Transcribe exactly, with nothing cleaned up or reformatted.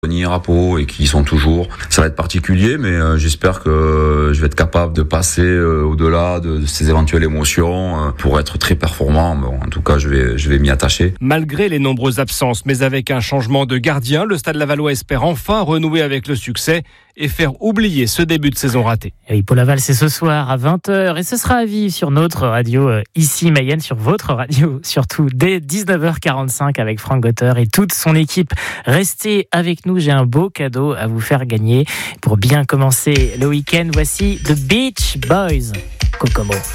venir à Pau et qui sont toujours. Ça va être particulier, mais euh, j'espère que je vais être capable de passer euh, au-delà de, de ces éventuelles émotions euh, pour être très performant. Bon, en tout cas, je vais, je vais m'y attacher. Malgré les nombreuses absences, mais avec un changement de gardien, le Stade Lavallois espère enfin renouer avec le succès et faire oublier ce début de saison raté. Et oui, Pau Laval, c'est ce soir à vingt heures et ce sera à vivre sur notre radio euh, ici, Mayenne, sur votre radio, surtout dès dix-neuf heures quarante-cinq avec Franck Gotter et toute son équipe. Restez avec nous, j'ai un beau cadeau à vous faire gagner. Pour bien commencer le week-end, voici The Beach Boys. Kokomo.